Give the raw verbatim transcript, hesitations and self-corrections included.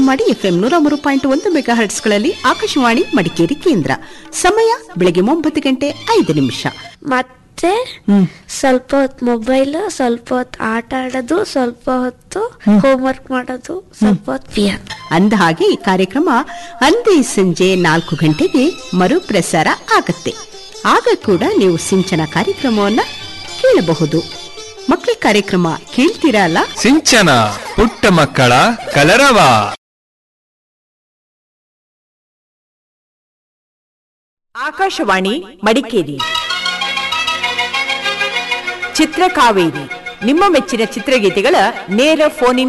ಮಾಡಿ ಎಫ್ಎಂ ನೂರ ಮೂರು ಪಾಯಿಂಟ್ ಒಂದು ಮೆಗಾ ಹರ್ಟ್ಸ್ಗಳಲ್ಲಿ ಆಕಾಶವಾಣಿ ಮಡಿಕೇರಿ ಕೇಂದ್ರ. ಸಮಯ ಬೆಳಗ್ಗೆ ಒಂಬತ್ತು ಗಂಟೆ ಐದು ನಿಮಿಷ. ಮತ್ತೆ ಸ್ವಲ್ಪ ಹೊತ್ತು ಮೊಬೈಲ್, ಸ್ವಲ್ಪ ಹೊತ್ತು ಆಟ ಆಡೋದು, ಸ್ವಲ್ಪ ಹೊತ್ತು ಹೋಮ್ವರ್ಕ್ ಮಾಡೋದು, ಸ್ವಲ್ಪ ಹೊತ್ತು ಪಿಯಾನೋ. ಅಂದ ಹಾಗೆ ಈ ಕಾರ್ಯಕ್ರಮ ಅಂದೇ ಸಂಜೆ ನಾಲ್ಕು ಗಂಟೆಗೆ ಮರುಪ್ರಸಾರ ಆಗತ್ತೆ. ಆಗ ಕೂಡ ನೀವು ಸಿಂಚನ ಕಾರ್ಯಕ್ರಮವನ್ನ ಕೇಳಬಹುದು. ಮಕ್ಕಳ ಕಾರ್ಯಕ್ರಮ ಕೇಳ್ತೀರಾ ಅಲ್ಲ? ಸಿಂಚನ ಪುಟ್ಟ ಮಕ್ಕಳ ಕಲರವ. ಆಕಾಶವಾಣಿ ಮಡಿಕೇರಿ ಚಿತ್ರಕಾವೇರಿ, ನಿಮ್ಮ ಮೆಚ್ಚಿನ ಚಿತ್ರಗೀತೆಗಳ ನೇರ ಫೋನ್ ಇನ್